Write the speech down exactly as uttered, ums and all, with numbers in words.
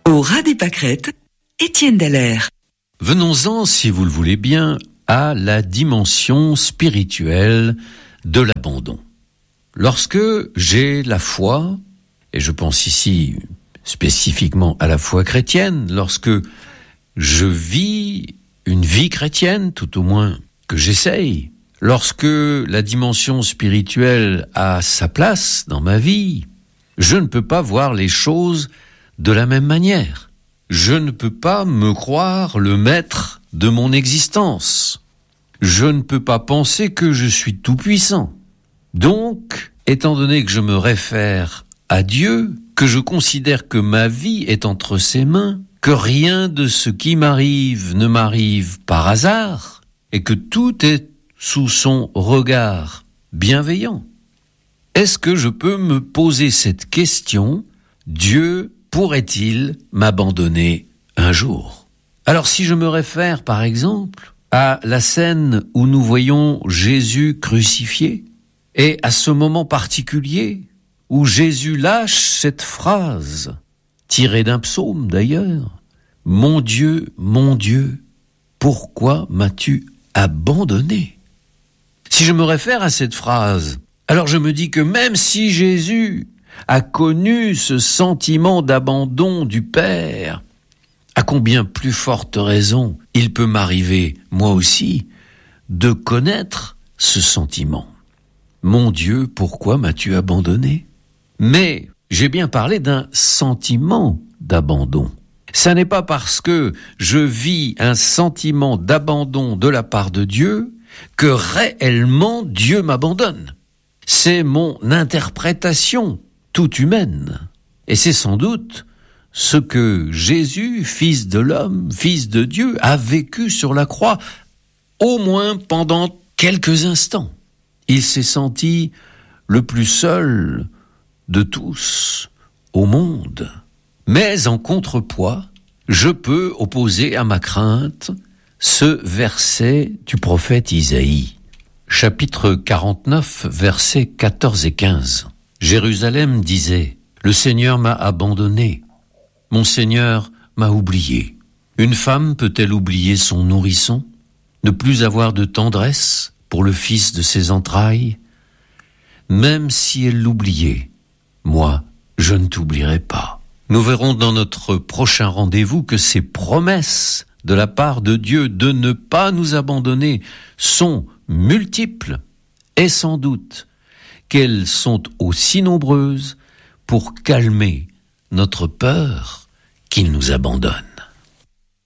Au ras des pâquerettes, Étienne Dallaire. Venons-en, si vous le voulez bien, à la dimension spirituelle de l'abandon. Lorsque j'ai la foi, et je pense ici spécifiquement à la foi chrétienne, lorsque je vis une vie chrétienne, tout au moins que j'essaye, lorsque la dimension spirituelle a sa place dans ma vie, je ne peux pas voir les choses de la même manière. Je ne peux pas me croire le maître de mon existence. Je ne peux pas penser que je suis tout-puissant. Donc, étant donné que je me réfère à Dieu, que je considère que ma vie est entre ses mains, que rien de ce qui m'arrive ne m'arrive par hasard, et que tout est sous son regard bienveillant, est-ce que je peux me poser cette question, Dieu pourrait-il m'abandonner un jour ? Alors si je me réfère par exemple à la scène où nous voyons Jésus crucifié, et à ce moment particulier où Jésus lâche cette phrase, tirée d'un psaume d'ailleurs, « Mon Dieu, mon Dieu, pourquoi m'as-tu abandonné ?» Si je me réfère à cette phrase, alors je me dis que même si Jésus a connu ce sentiment d'abandon du Père, à combien plus forte raison il peut m'arriver, moi aussi, de connaître ce sentiment. Mon Dieu, pourquoi m'as-tu abandonné ? Mais j'ai bien parlé d'un sentiment d'abandon. Ça n'est pas parce que je vis un sentiment d'abandon de la part de Dieu que réellement Dieu m'abandonne. C'est mon interprétation toute humaine. Et c'est sans doute ce que Jésus, fils de l'homme, fils de Dieu, a vécu sur la croix, au moins pendant quelques instants. Il s'est senti le plus seul de tous au monde. Mais en contrepoids, je peux opposer à ma crainte ce verset du prophète Isaïe, chapitre quarante-neuf, versets quatorze et quinze. Jérusalem disait, « Le Seigneur m'a abandonné, mon Seigneur m'a oublié. » Une femme peut-elle oublier son nourrisson, ne plus avoir de tendresse pour le fils de ses entrailles ? Même si elle l'oubliait, moi, je ne t'oublierai pas. Nous verrons dans notre prochain rendez-vous que ces promesses de la part de Dieu de ne pas nous abandonner sont multiples et sans doute qu'elles sont aussi nombreuses pour calmer notre peur qu'il nous abandonne.